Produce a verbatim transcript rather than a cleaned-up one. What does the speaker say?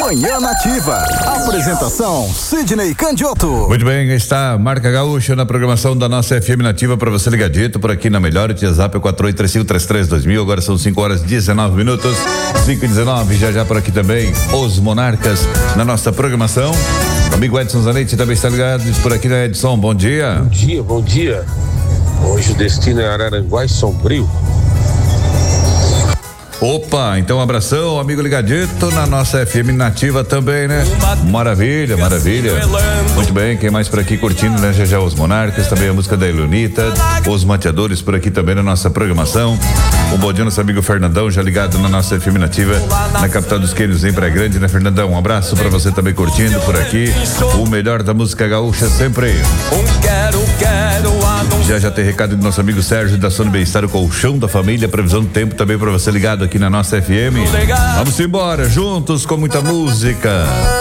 Manhã Nativa. Apresentação Sidney Candioto. Muito bem, está Marca Gaúcha na programação da nossa F M Nativa para você ligadito por aqui na melhor. O WhatsApp é quatro oito três cinco três três dois mil. Agora são cinco horas e dezenove minutos. cinco e dezenove, já já por aqui também os Monarcas na nossa programação. O amigo Edson Zanetti também está ligado por aqui, né, Edson? Bom dia. Bom dia, bom dia. Hoje o destino é Araranguá e Sombrio. Opa, então um abração, amigo ligadito na nossa F M Nativa também, né? Maravilha, maravilha. Muito bem, quem mais por aqui curtindo, né? Já já os Monarcas, também a música da Elunita, os Mateadores por aqui também na nossa programação. Um bom dia, nosso amigo Fernandão, já ligado na nossa F M Nativa, na capital dos Quênios, em Praia Grande, né, Fernandão? Um abraço pra você também curtindo por aqui. O melhor da música gaúcha sempre. Já já tem recado do nosso amigo Sérgio da Sono Bem-Estar, o colchão da família, previsão do tempo também pra você ligado aqui na nossa F M. Vamos embora, juntos com muita música.